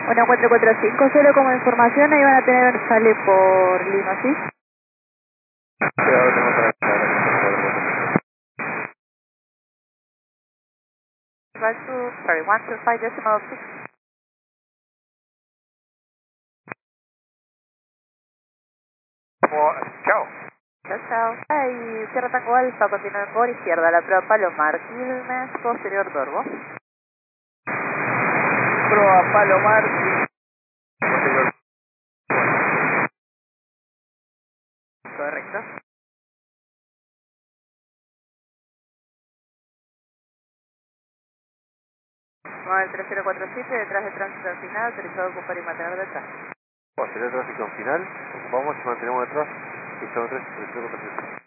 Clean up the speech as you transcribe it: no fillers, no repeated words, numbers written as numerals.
1445, solo como información, ahí van a tener, sale por Lima, ¿sí? Sorry, 125.6. Chao. Chao, chao. Ahí, Sierra Tango Alfa, continúe por izquierda, la prueba Palomar, Quilmes, posterior Dorbo. Proa Palomar. Correcto. 93047, detrás de tránsito al final, autorizado a ocupar y mantener detrás. Posterior tráfico final, ocupamos y mantenemos detrás, y son 3,